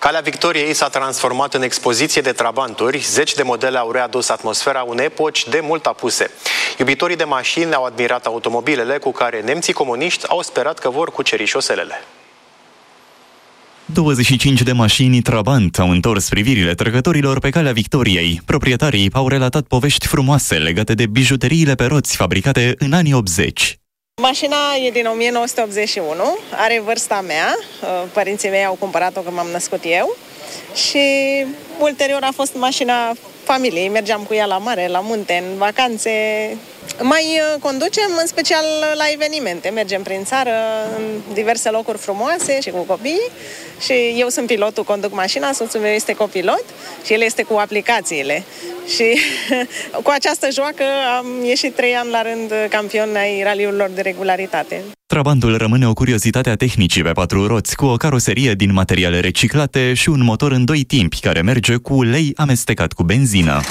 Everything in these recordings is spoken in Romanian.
Calea Victoriei s-a transformat în expoziție de trabanturi. Zeci de modele au readus atmosfera unei epoci de mult apuse. Iubitorii de mașini au admirat automobilele cu care nemții comuniști au sperat că vor cuceri șoselele. 25 de mașini Trabant au întors privirile trecătorilor pe Calea Victoriei. Proprietarii au relatat povești frumoase legate de bijuteriile pe roți fabricate în anii 80. Mașina e din 1981, are vârsta mea, părinții mei au cumpărat-o când m-am născut eu și ulterior a fost mașina familiei, mergeam cu ea la mare, la munte, în vacanțe. Mai conducem în special la evenimente, mergem prin țară, în diverse locuri frumoase și cu copii și eu sunt pilotul, conduc mașina, soțul meu este copilot și el este cu aplicațiile. Și cu această joacă am ieșit 3 ani la rând campion ai raliurilor de regularitate. Trabantul rămâne o curiozitate a tehnicii pe 4 roți, cu o caroserie din materiale reciclate și un motor în 2 timpi care merge cu ulei amestecat cu benzină.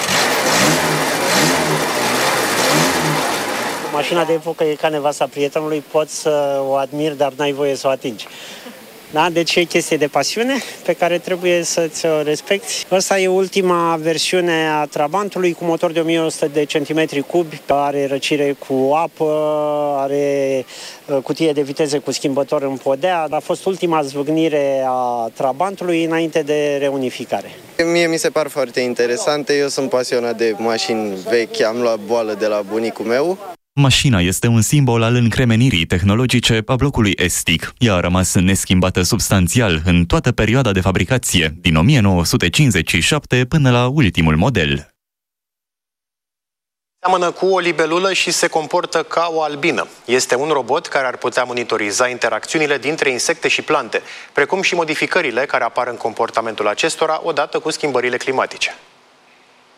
Mașina de epocă e ca nevasta prietenului, poți să o admiri, dar n-ai voie să o atingi. Da? Deci e chestie de pasiune pe care trebuie să-ți o respecti. Asta e ultima versiune a Trabantului cu motor de 1100 de centimetri cubi, are răcire cu apă, are cutie de viteze cu schimbător în podea. A fost ultima zvâgnire a Trabantului înainte de reunificare. Mie mi se par foarte interesante, eu sunt pasionat de mașini vechi, am luat boală de la bunicul meu. Mașina este un simbol al încremenirii tehnologice a blocului estic. Ea a rămas neschimbată substanțial în toată perioada de fabricație, din 1957 până la ultimul model. Seamănă cu o libelulă și se comportă ca o albină. Este un robot care ar putea monitoriza interacțiunile dintre insecte și plante, precum și modificările care apar în comportamentul acestora odată cu schimbările climatice.